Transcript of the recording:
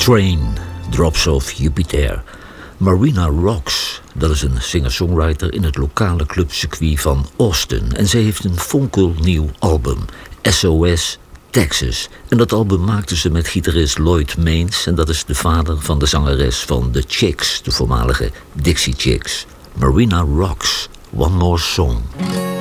Train, Drops of Jupiter. Marina Rocks, dat is een singer-songwriter in het lokale clubcircuit van Austin. En ze heeft een fonkelnieuw album, SOS Texas. En dat album maakte ze met gitarist Lloyd Maines. En dat is de vader van de zangeres van The Chicks, de voormalige Dixie Chicks. Marina Rocks, One More Song.